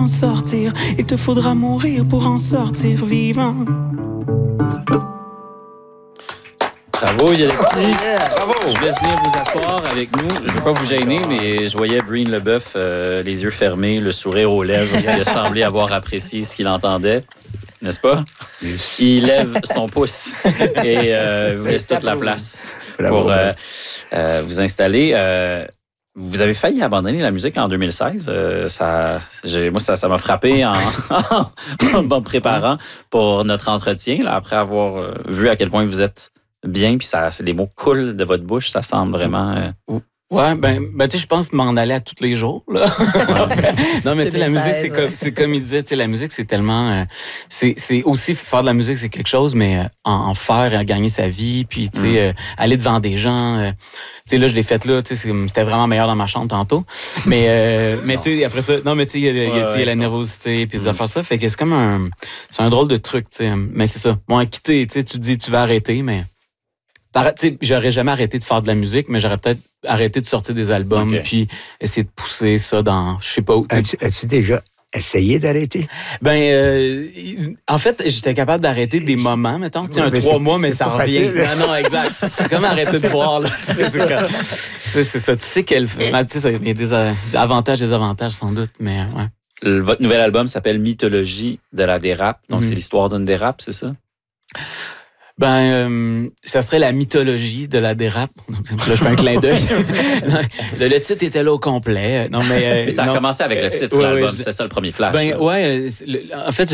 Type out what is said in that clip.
sortir. Il te faudra mourir pour en sortir vivant. Bravo, Yalexis. Bravo. Je vous laisse venir vous asseoir avec nous. Je ne veux pas vous gêner, mais je voyais Breen Leboeuf, les yeux fermés, le sourire aux lèvres. Il semblait avoir apprécié ce qu'il entendait. N'est-ce pas? Il lève son pouce et vous laisse toute la place pour vous installer. Vous avez failli abandonner la musique en 2016. Ça m'a frappé en me préparant pour notre entretien, là, après avoir vu à quel point vous êtes bien, puis les mots coulent de votre bouche, ça semble vraiment... Ouais, ben tu sais, je pense m'en aller à tous les jours, là. Non, mais tu sais, la musique, c'est comme il disait, tu sais, la musique, c'est tellement... c'est aussi, faire de la musique, c'est quelque chose, mais en faire, gagner sa vie, puis tu sais, aller devant des gens... tu sais, là, je l'ai fait là, tu sais, c'était vraiment meilleur dans ma chambre tantôt. Mais tu sais, après ça... Non, mais tu sais, il y a la nervosité, puis des affaires ça, fait que c'est comme c'est un drôle de truc, tu sais. Mais c'est ça. Bon, quitter, tu sais, tu te dis, tu vas arrêter, mais... J'aurais jamais arrêté de faire de la musique, mais j'aurais peut-être arrêté de sortir des albums, puis essayer de pousser ça dans, je sais pas où. As-tu déjà essayé d'arrêter? En fait, j'étais capable d'arrêter des moments, mettons, un 3 mois, mais ça revient. Non, exact. C'est comme arrêter de boire, là. C'est ça. Tu sais qu'il y a des avantages, désavantages, sans doute, mais ouais. Votre nouvel album s'appelle Mythologie de la dérape, donc c'est l'histoire d'une dérape, c'est ça? Ça serait la mythologie de la dérape. Là, je fais un clin d'œil. Le titre était là au complet. Non, mais ça a commencé avec le titre, l'album. C'est ça le premier flash. En fait,